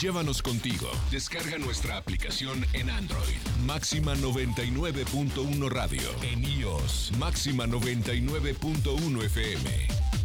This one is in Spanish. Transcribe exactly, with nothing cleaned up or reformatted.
Llévanos contigo. Descarga nuestra aplicación en Android. Máxima noventa y nueve punto uno Radio. En iOS. Máxima noventa y nueve punto uno F M.